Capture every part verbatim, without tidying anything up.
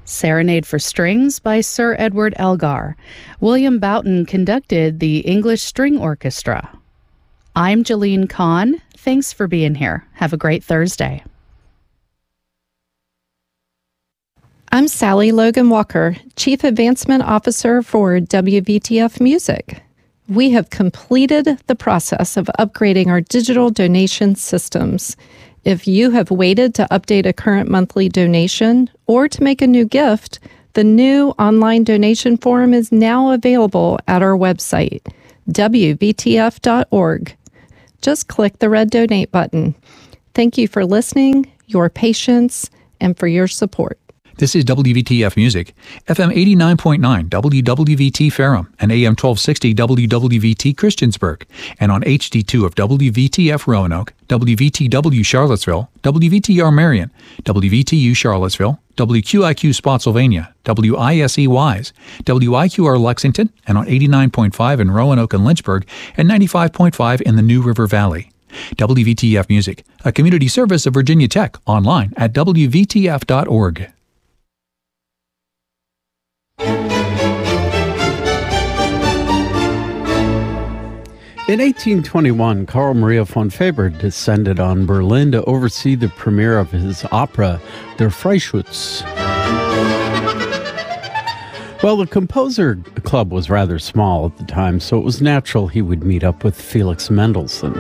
Serenade for Strings by Sir Edward Elgar. William Boughton conducted the English String Orchestra. I'm Jalene Kahn. Thanks for being here. Have a great Thursday. I'm Sally Logan Walker, Chief Advancement Officer for W V T F Music. We have completed the process of upgrading our digital donation systems. If you have waited to update a current monthly donation or to make a new gift, the new online donation form is now available at our website, W V T F dot org. Just click the red donate button. Thank you for listening, your patience, and for your support. This is W V T F Music, F M eighty-nine point nine W W V T Ferrum and A M twelve sixty W W V T Christiansburg, and on H D two of W V T F Roanoke, W V T W Charlottesville, W V T R Marion, W V T U Charlottesville, W Q I Q Spotsylvania, W I S E Wise, W I Q R Lexington, and on eighty-nine point five in Roanoke and Lynchburg, and ninety-five point five in the New River Valley. W V T F Music, a community service of Virginia Tech, online at W V T F dot org. In eighteen twenty-one, Carl Maria von Weber descended on Berlin to oversee the premiere of his opera, Der Freischütz. Well, the composer club was rather small at the time, so it was natural he would meet up with Felix Mendelssohn.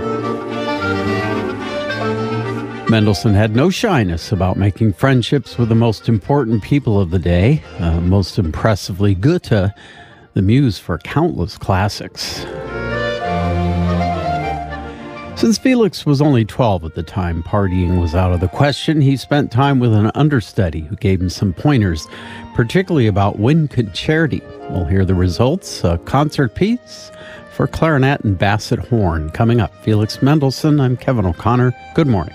Mendelssohn had no shyness about making friendships with the most important people of the day, uh, most impressively Goethe, the muse for countless classics. Since Felix was only twelve at the time, partying was out of the question. He spent time with an understudy who gave him some pointers, particularly about wind concerti. We'll hear the results, a concert piece for clarinet and basset horn. Coming up, Felix Mendelssohn. I'm Kevin O'Connor. Good morning.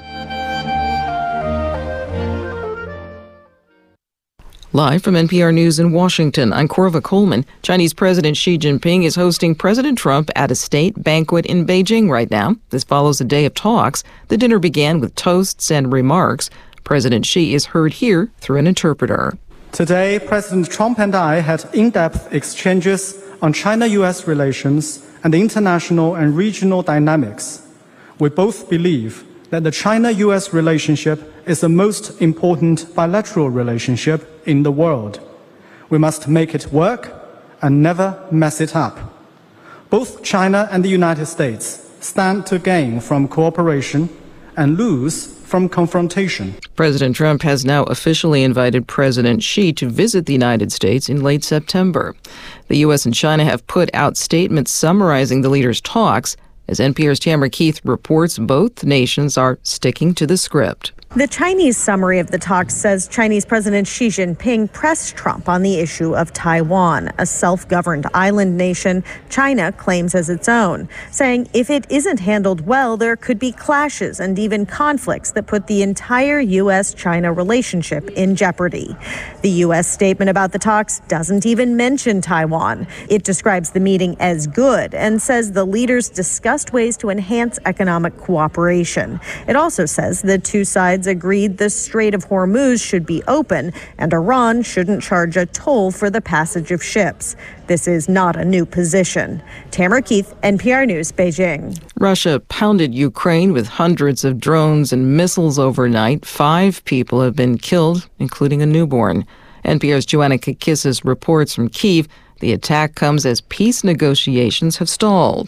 Live from N P R News in Washington, I'm Corva Coleman. Chinese President Xi Jinping is hosting President Trump at a state banquet in Beijing right now. This follows a day of talks. The dinner began with toasts and remarks. President Xi is heard here through an interpreter. Today, President Trump and I had in-depth exchanges on China-U S relations and international and regional dynamics. We both believe that the China-U S relationship is the most important bilateral relationship in the world. We must make it work and never mess it up. Both China and the United States stand to gain from cooperation and lose from confrontation. President Trump has now officially invited President Xi to visit the United States in late September. The U S and China have put out statements summarizing the leaders' talks. As N P R's Tamara Keith reports, both nations are sticking to the script. The Chinese summary of the talks says Chinese President Xi Jinping pressed Trump on the issue of Taiwan, a self-governed island nation China claims as its own, saying if it isn't handled well, there could be clashes and even conflicts that put the entire U S China relationship in jeopardy. The U S statement about the talks doesn't even mention Taiwan. It describes the meeting as good and says the leaders discussed ways to enhance economic cooperation. It also says the two sides agreed the Strait of Hormuz should be open and Iran shouldn't charge a toll for the passage of ships. This is not a new position. Tamara Keith, N P R News, Beijing. Russia pounded Ukraine with hundreds of drones and missiles overnight. Five people have been killed, including a newborn. N P R's Joanna Kakissis reports from Kyiv. The attack comes as peace negotiations have stalled.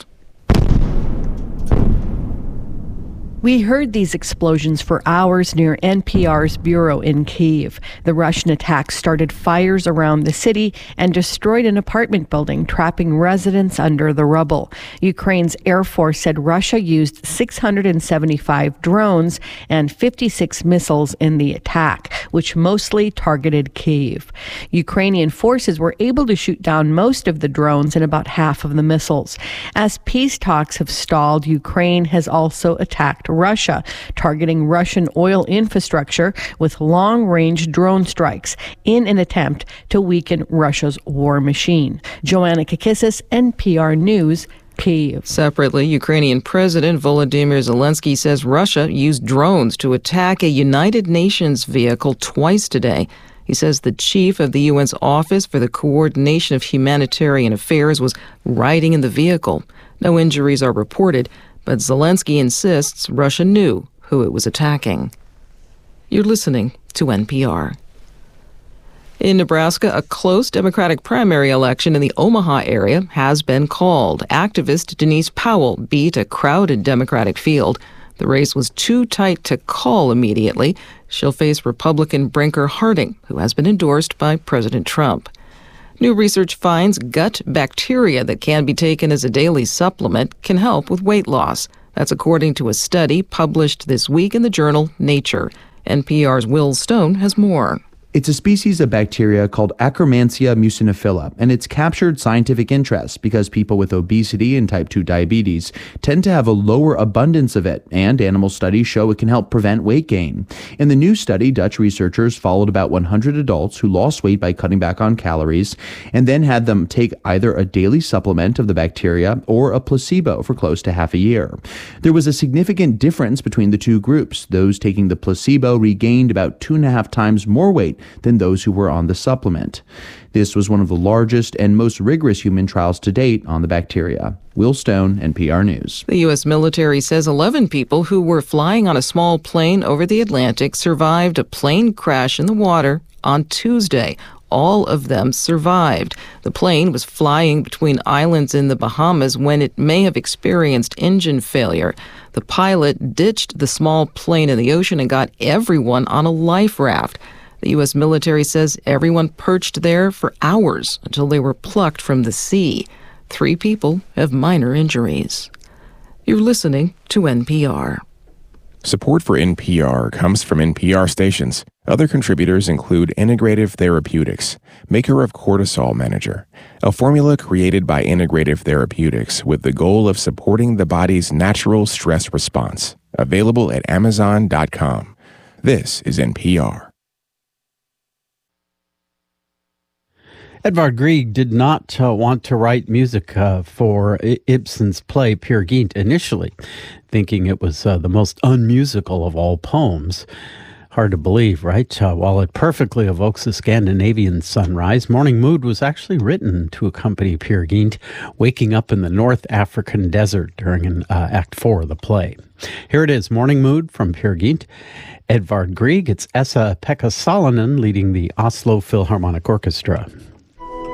We heard these explosions for hours near N P R's bureau in Kyiv. The Russian attack started fires around the city and destroyed an apartment building, trapping residents under the rubble. Ukraine's Air Force said Russia used six hundred seventy-five drones and fifty-six missiles in the attack, which mostly targeted Kyiv. Ukrainian forces were able to shoot down most of the drones and about half of the missiles. As peace talks have stalled, Ukraine has also attacked Russia, targeting Russian oil infrastructure with long-range drone strikes in an attempt to weaken Russia's war machine. Joanna Kakissis, N P R News, Kyiv. Separately, Ukrainian President Volodymyr Zelensky says Russia used drones to attack a United Nations vehicle twice today. He says the chief of the U N's Office for the Coordination of Humanitarian Affairs was riding in the vehicle. No injuries are reported, but Zelensky insists Russia knew who it was attacking. You're listening to N P R. In Nebraska, a close Democratic primary election in the Omaha area has been called. Activist Denise Powell beat a crowded Democratic field. The race was too tight to call immediately. She'll face Republican Brinker Harding, who has been endorsed by President Trump. New research finds gut bacteria that can be taken as a daily supplement can help with weight loss. That's according to a study published this week in the journal Nature. N P R's Will Stone has more. It's a species of bacteria called Akkermansia muciniphila, and it's captured scientific interest because people with obesity and type two diabetes tend to have a lower abundance of it, and animal studies show it can help prevent weight gain. In the new study, Dutch researchers followed about one hundred adults who lost weight by cutting back on calories, and then had them take either a daily supplement of the bacteria or a placebo for close to half a year. There was a significant difference between the two groups. Those taking the placebo regained about two and a half times more weight than those who were on the supplement. This was one of the largest and most rigorous human trials to date on the bacteria. Will Stone, N P R News. The U S military says eleven people who were flying on a small plane over the Atlantic survived a plane crash in the water on Tuesday. All of them survived. The plane was flying between islands in the Bahamas when it may have experienced engine failure. The pilot ditched the small plane in the ocean and got everyone on a life raft. The U S military says everyone perched there for hours until they were plucked from the sea. Three people have minor injuries. You're listening to N P R. Support for N P R comes from N P R stations. Other contributors include Integrative Therapeutics, maker of Cortisol Manager, a formula created by Integrative Therapeutics with the goal of supporting the body's natural stress response. Available at amazon dot com. This is N P R. Edvard Grieg did not uh, want to write music uh, for I- Ibsen's play Peer Gynt initially, thinking it was uh, the most unmusical of all poems. Hard to believe, right? Uh, while it perfectly evokes a Scandinavian sunrise, Morning Mood was actually written to accompany Peer Gynt waking up in the North African desert during an, uh, Act Four of the play. Here it is, Morning Mood from Peer Gynt. Edvard Grieg, it's Esa-Pekka Salonen leading the Oslo Philharmonic Orchestra.